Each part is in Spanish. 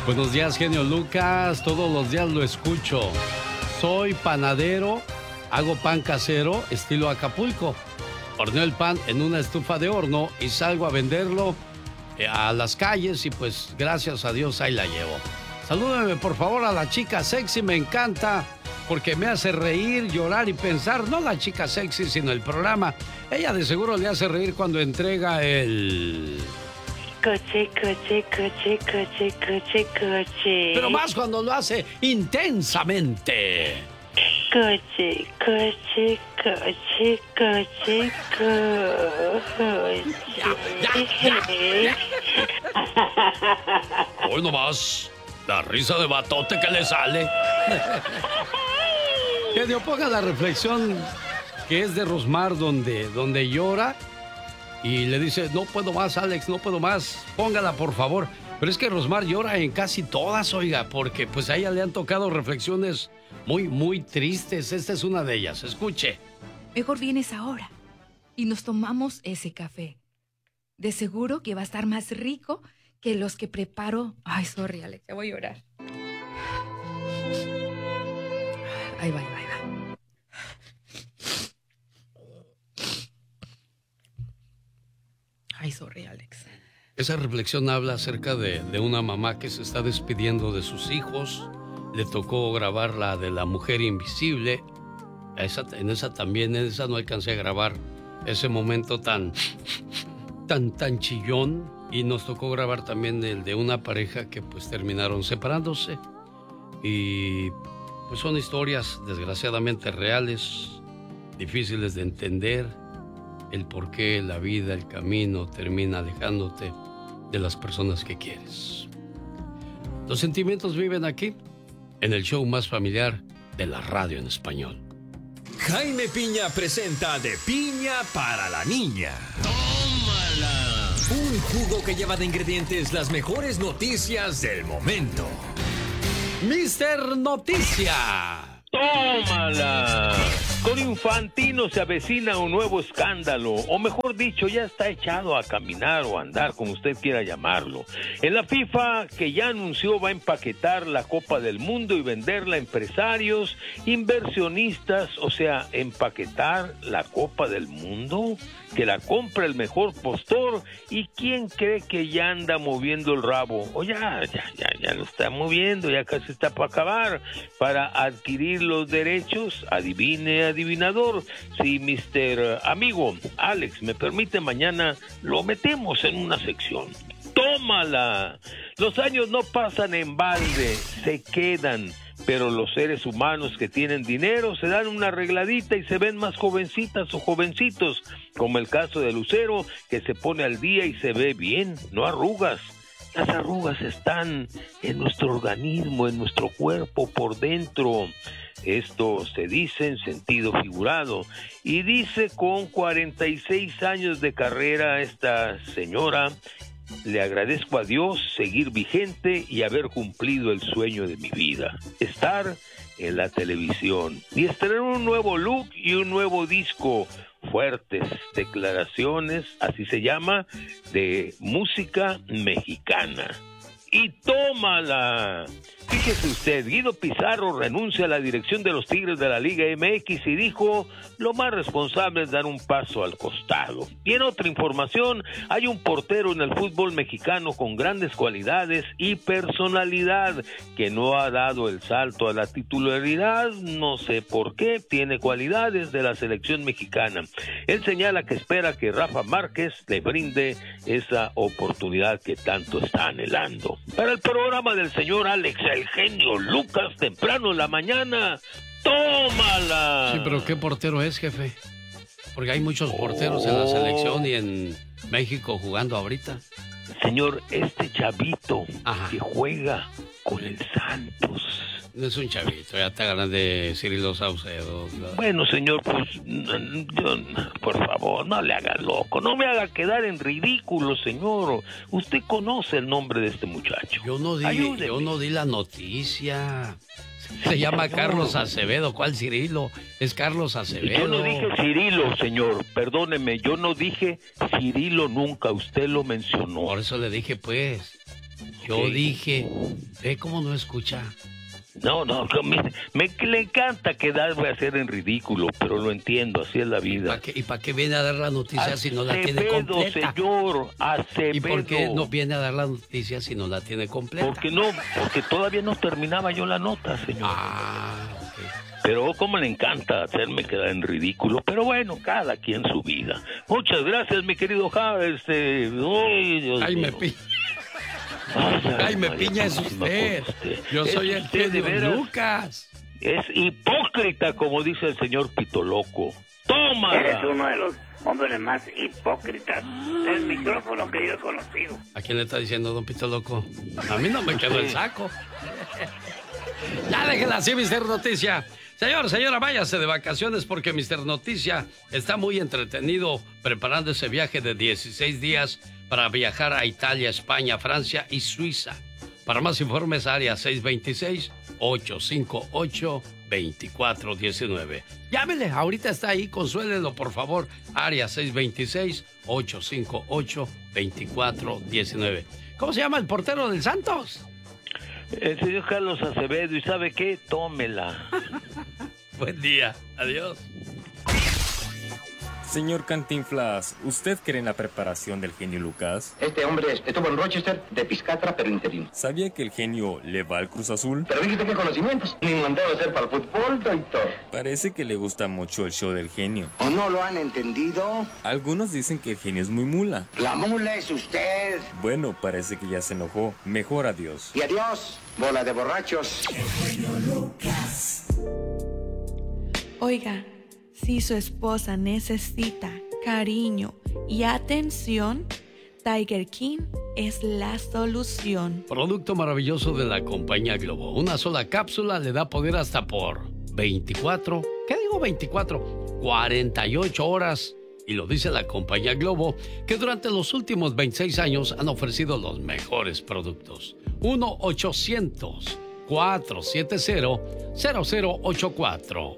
Buenos días, genio Lucas. Todos los días lo escucho. Soy panadero, hago pan casero, estilo Acapulco. Horneo el pan en una estufa de horno y salgo a venderlo a las calles y pues gracias a Dios ahí la llevo. Salúdame por favor a la chica sexy, me encanta porque me hace reír, llorar y pensar. No la chica sexy, sino el programa. Ella de seguro le hace reír cuando entrega el... Coche. Pero más cuando lo hace intensamente. Coche. Ya. Hoy nomás, la risa de batote que le sale. Genio, ponga la reflexión que es de Rosmar donde llora y le dice, no puedo más, Alex, no puedo más, póngala por favor. Pero es que Rosmar llora en casi todas, oiga, porque pues a ella le han tocado reflexiones muy, muy tristes. Esta es una de ellas, escuche. Mejor vienes ahora y nos tomamos ese café. De seguro que va a estar más rico que los que preparo. Ay, sorry, Alex, ya voy a llorar. Ahí va. Ay, sorry, Alex. Esa reflexión habla acerca de una mamá que se está despidiendo de sus hijos. Le tocó grabar la de la mujer invisible. En esa no alcancé a grabar ese momento tan chillón. Y nos tocó grabar también el de una pareja que pues terminaron separándose. Y pues son historias desgraciadamente reales, difíciles de entender. El por qué la vida, el camino termina alejándote de las personas que quieres. Los sentimientos viven aquí, en el show más familiar de la radio en español. Jaime Piña presenta De Piña para la Niña. ¡Tómala! Un jugo que lleva de ingredientes las mejores noticias del momento. Mister Noticia. ¡Tómala! Con Infantino se avecina un nuevo escándalo, o mejor dicho, ya está echado a caminar o a andar, como usted quiera llamarlo. En la FIFA, que ya anunció va a empaquetar la Copa del Mundo y venderla a empresarios, inversionistas, o sea, empaquetar la Copa del Mundo, que la compra el mejor postor, y quién cree que ya anda moviendo el rabo, o ya lo está moviendo, ya casi está para acabar, para adquirir los derechos. Adivine, adivinador, si Mr. Amigo Alex me permite, mañana lo metemos en una sección. ¡Tómala! Los años no pasan en balde, se quedan, pero los seres humanos que tienen dinero se dan una arregladita y se ven más jovencitas o jovencitos, como el caso de Lucero, que se pone al día y se ve bien, no arrugas. Las arrugas están en nuestro organismo, en nuestro cuerpo, por dentro. Esto se dice en sentido figurado. Y dice con 46 años de carrera esta señora: le agradezco a Dios seguir vigente y haber cumplido el sueño de mi vida, estar en la televisión y estrenar un nuevo look y un nuevo disco. Fuertes declaraciones, así se llama, de música mexicana. ¡Y tómala! Fíjese usted, Guido Pizarro renuncia a la dirección de los Tigres de la Liga MX y dijo: lo más responsable es dar un paso al costado. Y en otra información, hay un portero en el fútbol mexicano con grandes cualidades y personalidad que no ha dado el salto a la titularidad, no sé por qué, tiene cualidades de la selección mexicana. Él señala que espera que Rafa Márquez le brinde esa oportunidad que tanto está anhelando. Para el programa del señor Alex, el genio Lucas, temprano en la mañana, tómala. Sí, pero ¿qué portero es, jefe? Porque hay muchos porteros en la selección y en México jugando ahorita. Señor, este chavito que juega con el Santos. No es un chavito, ya está grande Cirilo Saucedo. Bueno, señor, pues, por favor, no le haga loco, no me haga quedar en ridículo, señor. Usted conoce el nombre de este muchacho. Yo no di la noticia. Se llama Carlos Acevedo. ¿Cuál Cirilo? Es Carlos Acevedo. Yo no dije Cirilo, señor. Perdóneme, yo no dije Cirilo nunca. Usted lo mencionó. Por eso le dije, pues. Yo dije, ve cómo no escucha. No, me le encanta quedarme a hacer en ridículo, pero lo entiendo, así es la vida. ¿Y para qué viene a dar la noticia si no la tiene completa? Señor, Acevedo. ¿Y por qué no viene a dar la noticia si no la tiene completa? Porque todavía no terminaba yo la nota, señor. Ok. Pero como le encanta hacerme quedar en ridículo, pero bueno, cada quien su vida. Muchas gracias, mi querido Jaime. Jaime Piña. Jaime Piña es usted. Yo soy el genio Lucas. Es hipócrita, como dice el señor Pitoloco. ¡Toma! Eres uno de los hombres más hipócritas del micrófono que yo he conocido. ¿A quién le está diciendo, don Pitoloco? A mí no me quedó el saco. Ya déjela así, Mister Noticia. Señora, váyase de vacaciones porque Mister Noticia está muy entretenido preparando ese viaje de 16 días para viajar a Italia, España, Francia y Suiza. Para más informes, área 626-858-2419. Llámele, ahorita está ahí, consuélelo, por favor. Área 626-858-2419. ¿Cómo se llama el portero del Santos? El señor Carlos Acevedo, ¿y sabe qué? Tómela. Buen día, adiós. Señor Cantinflas, ¿usted cree en la preparación del genio Lucas? Este hombre estuvo en Rochester de Piscatra, pero interino. ¿Sabía que el genio le va al Cruz Azul? Pero dijiste qué conocimientos. Ni mandado a hacer para el fútbol, doctor. Parece que le gusta mucho el show del genio. ¿O no lo han entendido? Algunos dicen que el genio es muy mula. La mula es usted. Bueno, parece que ya se enojó. Mejor adiós. Y adiós, bola de borrachos. El genio Lucas. Oiga, si su esposa necesita cariño y atención, Tiger King es la solución. Producto maravilloso de la compañía Globo. Una sola cápsula le da poder hasta por 24, ¿qué digo 24? 48 horas. Y lo dice la compañía Globo, que durante los últimos 26 años han ofrecido los mejores productos. 1-800-470-0084.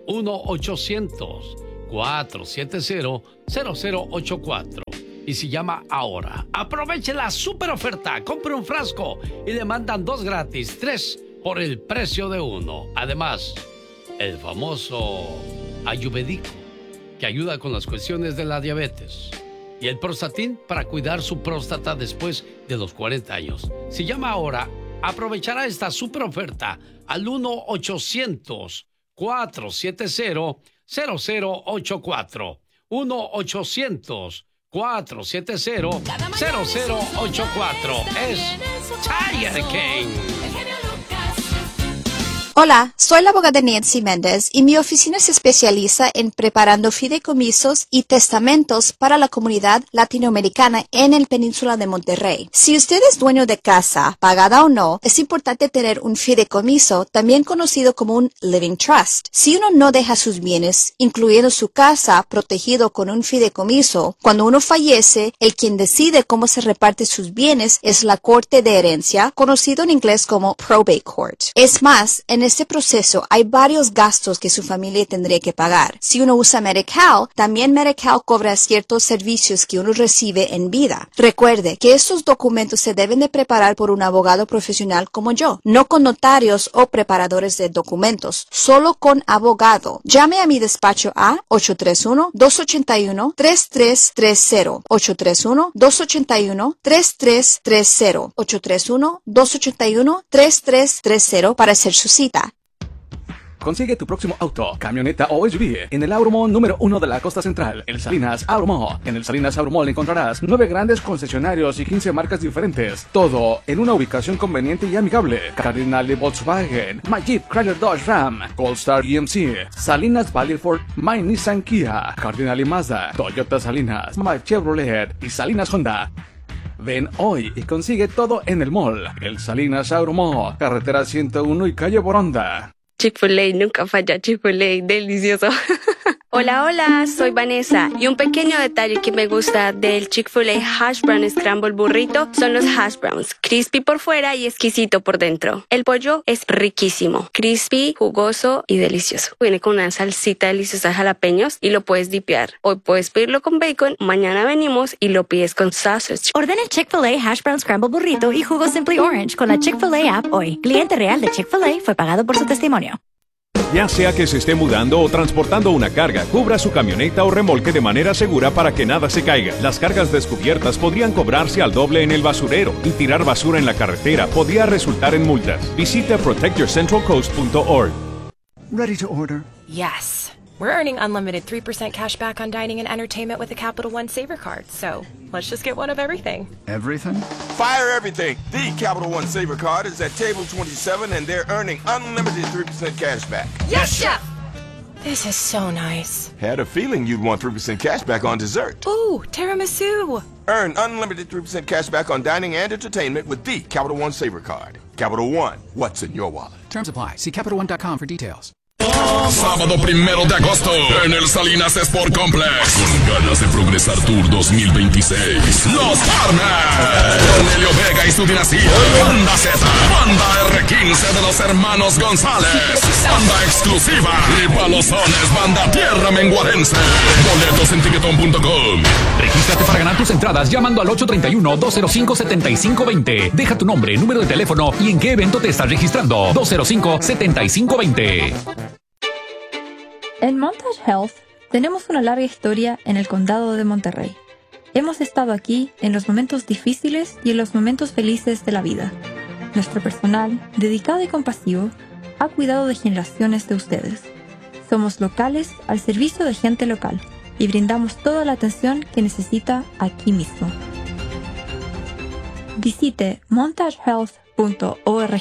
1-800-470-0084. Y si llama ahora, aproveche la super oferta. Compre un frasco y le mandan 2 gratis, 3 por el precio de 1. Además, el famoso Ayurvédico, que ayuda con las cuestiones de la diabetes. Y el Prostatin para cuidar su próstata después de los 40 años. Si llama ahora, aprovechará esta super oferta al 1-800-470-0084. 1-800-470-0084. Es Tiger King. Hola, soy la abogada Nancy Méndez y mi oficina se especializa en preparando fideicomisos y testamentos para la comunidad latinoamericana en el Península de Monterrey. Si usted es dueño de casa, pagada o no, es importante tener un fideicomiso, también conocido como un living trust. Si uno no deja sus bienes, incluyendo su casa, protegido con un fideicomiso, cuando uno fallece, el quien decide cómo se reparte sus bienes es la Corte de Herencia, conocido en inglés como Probate Court. Es más, en este proceso hay varios gastos que su familia tendría que pagar. Si uno usa Medi-Cal, también Medi-Cal cobra ciertos servicios que uno recibe en vida. Recuerde que estos documentos se deben de preparar por un abogado profesional como yo, no con notarios o preparadores de documentos, solo con abogado. Llame a mi despacho a 831-281-3330, 831-281-3330, 831-281-3330 para hacer su cita. Consigue tu próximo auto, camioneta o SUV en el Auromall número 1 de la costa central, el Salinas Auromall. En el Salinas Auromall encontrarás 9 grandes concesionarios y 15 marcas diferentes. Todo en una ubicación conveniente y amigable. Cardinal Volkswagen, My Jeep Chrysler Dodge Ram, Goldstar GMC, Salinas Valley Ford, My Nissan Kia, Cardinal Mazda, Toyota Salinas, My Chevrolet y Salinas Honda. Ven hoy y consigue todo en el mall. El Salinas Auromall, carretera 101 y calle Boronda. Chick-fil-A nunca falla, Chick-fil-A, delicioso. Hola, hola, soy Vanessa y un pequeño detalle que me gusta del Chick-fil-A Hash Brown Scramble Burrito son los hash browns, crispy por fuera y exquisito por dentro. El pollo es riquísimo, crispy, jugoso y delicioso. Viene con una salsita deliciosa de jalapeños y lo puedes dipear. Hoy puedes pedirlo con bacon, mañana venimos y lo pides con sausage. Ordena el Chick-fil-A Hash Brown Scramble Burrito y jugo Simply Orange con la Chick-fil-A app hoy. Cliente real de Chick-fil-A fue pagado por su testimonio. Ya sea que se esté mudando o transportando una carga, cubra su camioneta o remolque de manera segura para que nada se caiga. Las cargas descubiertas podrían cobrarse al doble en el basurero y tirar basura en la carretera podría resultar en multas. Visita protectyourcentralcoast.org. Ready to order? Yes. We're earning unlimited 3% cash back on dining and entertainment with the Capital One Saver Card, so let's just get one of everything. Everything? Fire everything! The Capital One Saver Card is at table 27 and they're earning unlimited 3% cash back. Yes, Chef! This is so nice. Had a feeling you'd want 3% cash back on dessert. Ooh, tiramisu! Earn unlimited 3% cash back on dining and entertainment with the Capital One Saver Card. Capital One, what's in your wallet? Terms apply. See CapitalOne.com for details. Sábado 1 de agosto en el Salinas Sport Complex. Con ganas de progresar Tour 2026. Los Farmers. Cornelio Vega y su dinastía. Banda Z. Banda R15 de los hermanos González. Banda exclusiva. Y Palozones. Banda Tierra Menguarense. Boletos en Tiquetón.com. Regístrate para ganar tus entradas llamando al 831-205-7520. Deja tu nombre, número de teléfono y en qué evento te estás registrando. 205-7520. En Montage Health tenemos una larga historia en el condado de Monterrey. Hemos estado aquí en los momentos difíciles y en los momentos felices de la vida. Nuestro personal, dedicado y compasivo, ha cuidado de generaciones de ustedes. Somos locales al servicio de gente local y brindamos toda la atención que necesita aquí mismo. Visite montagehealth.org.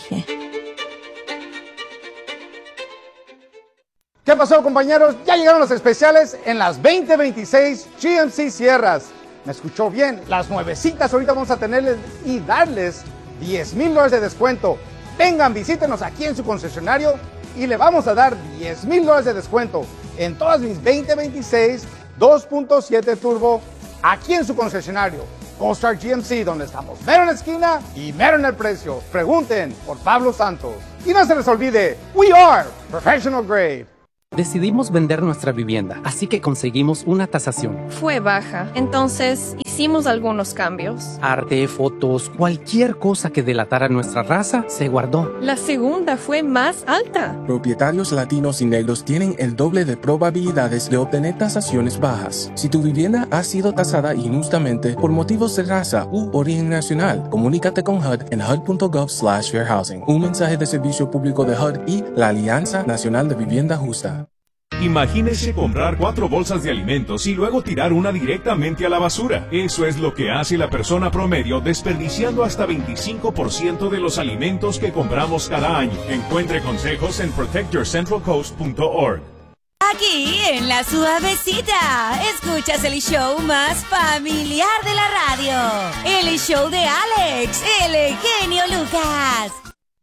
¿Qué pasó, compañeros? Ya llegaron los especiales en las 2026 GMC Sierras. ¿Me escuchó bien? Las nuevecitas ahorita vamos a tenerles y darles $10,000 de descuento. Vengan, visítenos aquí en su concesionario y le vamos a dar $10,000 de descuento en todas mis 2026 2.7 Turbo aquí en su concesionario. All-Star GMC, donde estamos mero en la esquina y mero en el precio. Pregunten por Pablo Santos. Y no se les olvide, we are professional grade. Decidimos vender nuestra vivienda, así que conseguimos una tasación. Fue baja, entonces hicimos algunos cambios. Arte, fotos, cualquier cosa que delatara nuestra raza se guardó. La segunda fue más alta. Propietarios latinos y negros tienen el doble de probabilidades de obtener tasaciones bajas. Si tu vivienda ha sido tasada injustamente por motivos de raza u origen nacional, comunícate con HUD en hud.gov/fairhousing. Un mensaje de servicio público de HUD y la Alianza Nacional de Vivienda Justa. Imagínese comprar 4 bolsas de alimentos y luego tirar una directamente a la basura. Eso es lo que hace la persona promedio, desperdiciando hasta 25% de los alimentos que compramos cada año. Encuentre consejos en protectyourcentralcoast.org. Aquí en La Suavecita, escuchas el show más familiar de la radio. El show de Alex, el genio Lucas.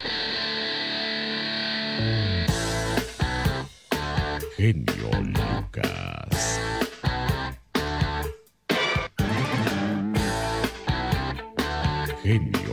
Genio Lucas. Genio